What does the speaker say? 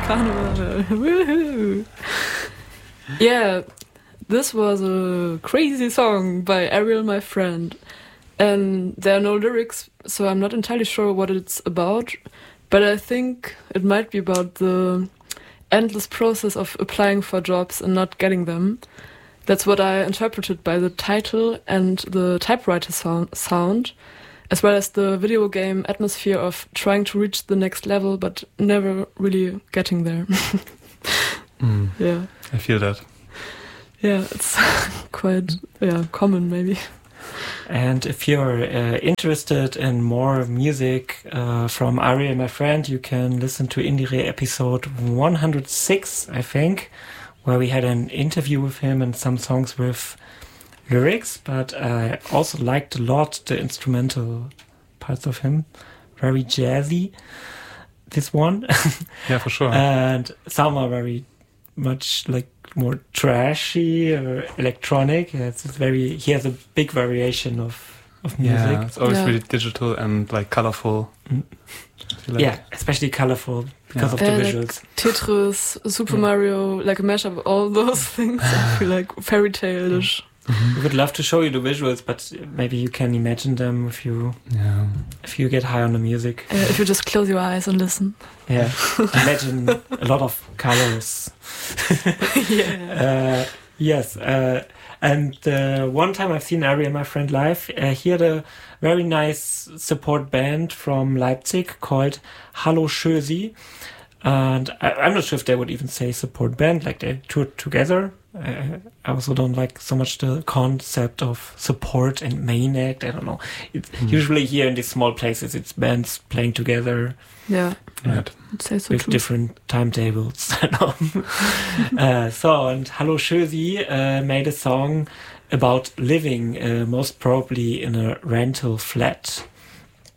Karneval. Woohoo. Yeah, this was a crazy song by Ariel, my friend. And there are no lyrics, so I'm not entirely sure what it's about. But I think it might be about the endless process of applying for jobs and not getting them. That's what I interpreted by the title and the typewriter sound, as well as the video game atmosphere of trying to reach the next level but never really getting there. Yeah. I feel that. Yeah, it's quite common maybe. And if you're interested in more music from Ariel, my friend, you can listen to Indire episode 106, I think, where we had an interview with him and some songs with lyrics, but I also liked a lot the instrumental parts of him. Very jazzy, this one. Yeah, for sure. And some are very much like more trashy or electronic. He has a big variation of music. Yeah, it's always really digital and like colorful. Like. Yeah, especially colorful because of the visuals. Like Tetris, Super Mario, like a mashup of all those things. I feel like fairy tale-ish. We would love to show you the visuals, but maybe you can imagine them if you get high on the music. If you just close your eyes and listen. Yeah, imagine a lot of colors. Yeah. Yes. And one time I've seen Ariel, my friend, live. He had a very nice support band from Leipzig called Hallo Schösi. And I'm not sure if they would even say support band, like they toured together. I also don't like so much the concept of support and main act. I don't know. Usually here in these small places, it's bands playing together. Yeah. Right. I'd say so with too. different timetables. So, and Hallo Schösi made a song about living, most probably in a rental flat.